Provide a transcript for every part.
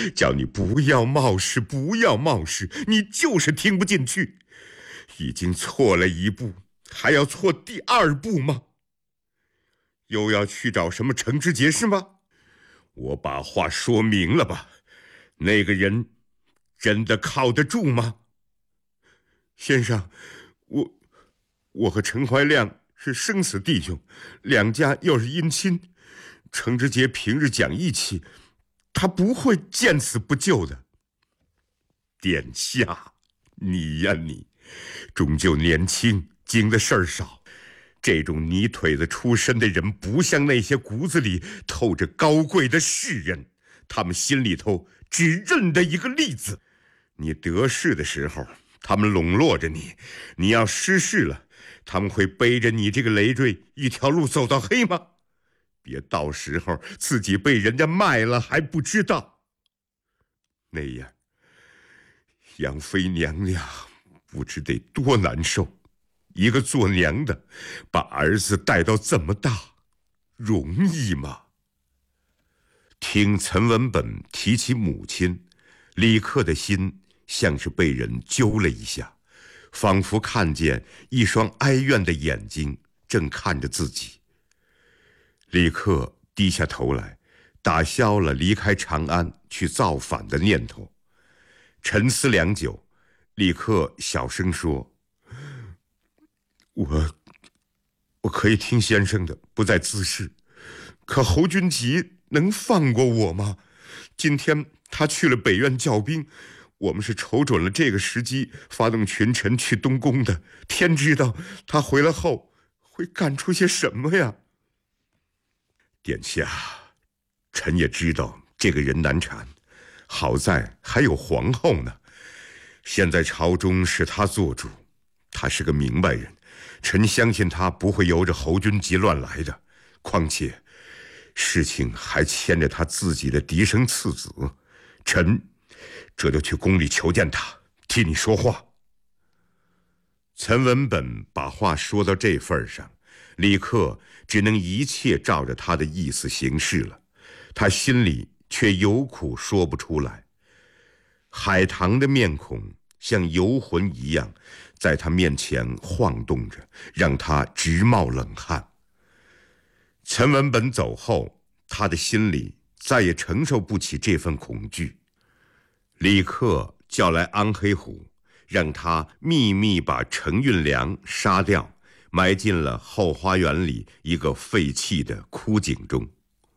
叫你不要冒失，不要冒失，你就是听不进去。已经错了一步，还要错第二步吗？又要去找什么程之杰是吗？我把话说明了吧，那个人真的靠得住吗？先生，我和陈怀亮是生死弟兄，两家又是姻亲，程之杰平日讲义气，他不会见死不救的。殿下，你呀你，终究年轻，经的事儿少。这种泥腿子出身的人，不像那些骨子里透着高贵的士人，他们心里头只认得一个利字。你得势的时候，他们笼络着你；你要失势了，他们会背着你这个累赘一条路走到黑吗？别到时候自己被人家卖了还不知道。那样，杨妃娘娘不知得多难受。一个做娘的把儿子带到这么大，容易吗？听陈文本提起母亲，李克的心像是被人揪了一下，仿佛看见一双哀怨的眼睛正看着自己。李克低下头来，打消了离开长安去造反的念头。沉思良久，李克小声说：我可以听先生的，不再滋事。可侯君集能放过我吗？今天他去了北院教兵，我们是瞅准了这个时机，发动群臣去东宫的。天知道他回来后会干出些什么呀？殿下，臣也知道这个人难缠，好在还有皇后呢。现在朝中是他做主，他是个明白人，臣相信他不会由着侯君集乱来的。况且事情还牵着他自己的嫡生次子，臣这就去宫里求见他，替你说话。陈文本把话说到这份上，李克只能一切照着他的意思行事了，他心里却有苦说不出来。海棠的面孔像游魂一样在他面前晃动着，让他直冒冷汗。陈文本走后，他的心里再也承受不起这份恐惧。李克叫来安黑虎，让他秘密把程运良杀掉，埋进了后花园里一个废弃的枯井中。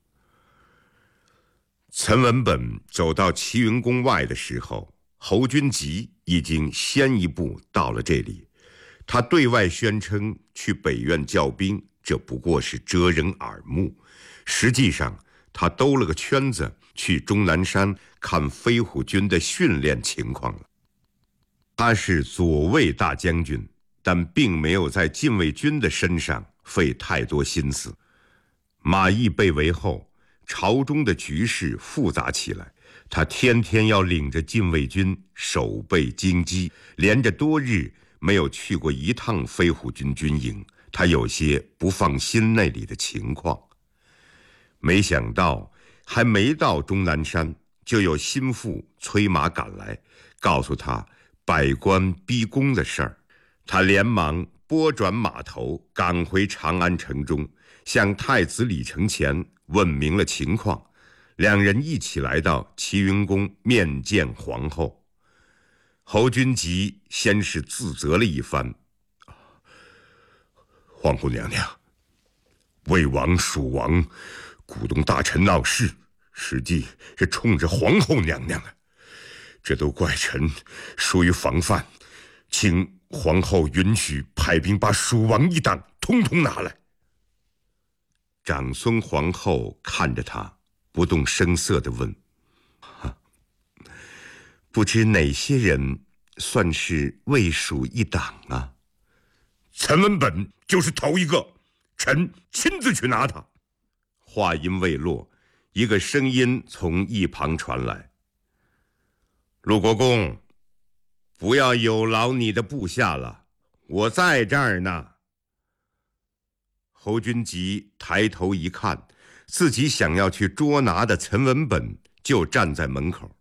陈文本走到齐云宫外的时候，侯君集已经先一步到了这里。他对外宣称去北院教兵，这不过是遮人耳目，实际上他兜了个圈子去终南山看飞虎军的训练情况了。他是左卫大将军，但并没有在禁卫军的身上费太多心思。马邑被围后，朝中的局势复杂起来，他天天要领着禁卫军守备京畿，连着多日没有去过一趟飞虎军军营，他有些不放心那里的情况。没想到还没到终南山，就有心腹催马赶来，告诉他百官逼宫的事儿。他连忙拨转马头，赶回长安城中，向太子李承乾问明了情况。两人一起来到齐云宫面见皇后。侯君集先是自责了一番：皇后娘娘，魏王蜀王鼓动大臣闹事，实际是冲着皇后娘娘啊，这都怪臣疏于防范，请皇后允许派兵把蜀王一党统统拿来。长孙皇后看着他，不动声色地问：不知哪些人算是魏蜀一党啊？陈文本就是头一个，臣亲自去拿他。话音未落，一个声音从一旁传来：陆国公，不要有劳你的部下了，我在这儿呢。侯君集抬头一看，自己想要去捉拿的陈文本就站在门口。